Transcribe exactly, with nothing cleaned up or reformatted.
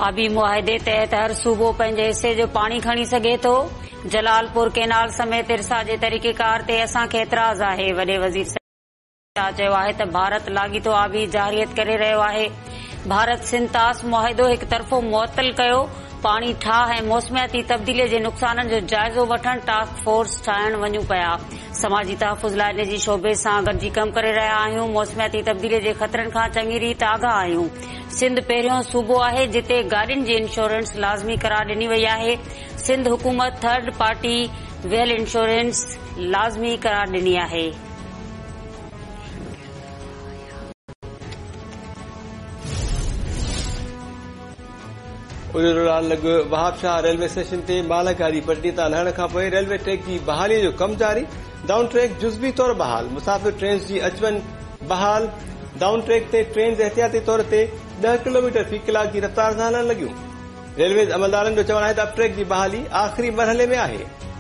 आबी मुआहिदे तहत हर सूबो पंहिंजे हिसे जो पाणी खणी सघे थो। जलालपुर केनाल समेत इरसा जे तरीक़ेकार ते असांखे एतिराज़ आहे। वॾे वज़ीर चयो आहे त भारत लाॻीतो आबी जारियत करे रहियो आहे। भारत सिंध तास मुआहिदो हिक तरफ़ो मुअतल कयो। पाणी ठाह ऐं मौसमियाती तब्दीलीअ जे नुक़साननि जो जाइज़ो वठण टास्क फोर्स ठाहिण वञूं पिया। समाजी तहफ़ुज़ लाइ निजी शोबे सां गॾिजी कम करे रहिया आहियूं। मौसमियाती तब्दीलीअ जे ख़तरनि खां चङी रीति आगाह आहियूं। सिंध पहिरियों सूबो आहे जिते गाॾियुनि जी इंश्योरेंस लाज़मी करार ॾिनी वई आहे। सिंध हुकूमत थर्ड पार्टी वेल इंश्योरेंस लाज़मी करार ॾिनी आहे। लॻो वहाब शाह रेलवे स्टेशन ते मालगाड़ी पट्टी तां लहण खां पोइ रेलवे ट्रैक जी बहाली जो कम जारी। डाउन ट्रैक जुज़वी तौर बहाल। मुसाफ़िर ट्रेन जी अचवञ बहाल। डाउन ट्रैक ते ट्रेन एहतियाती तौर ते ॾह किलोमीटर फी कलाक जी रफ़्तार सां हलण लॻियूं। रेलवे अमलदारनि जो चवणु आहे त अब ट्रैक जी बहाली आख़िरी मरहले में आहे।